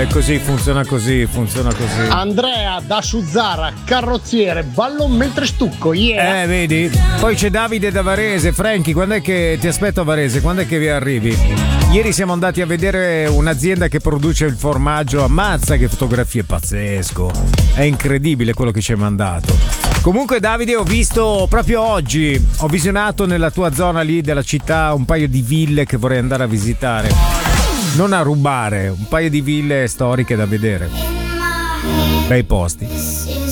così, funziona così. Andrea da Suzzara, carrozziere, ballo mentre stucco, yeah. Vedi? Poi c'è Davide da Varese. Franchi, quando è che ti aspetto a Varese? Quando è che vi arrivi? Ieri siamo andati a vedere un'azienda che produce il formaggio. Ammazza che fotografie, pazzesco. È incredibile quello che ci hai mandato. Comunque Davide, ho visto proprio oggi, ho visionato nella tua zona lì della città un paio di ville che vorrei andare a visitare. Non a rubare, un paio di ville storiche da vedere. Bei posti.